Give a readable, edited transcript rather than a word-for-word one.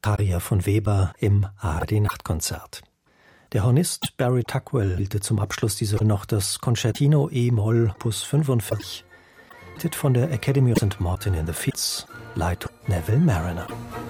Aria von Weber im ARD-Nachtkonzert. Der Hornist Barry Tuckwell spielte zum Abschluss dieser noch das Concertino E-Moll Opus 45, von der Academy of St. Martin in the Fields, Leitung Neville Marriner.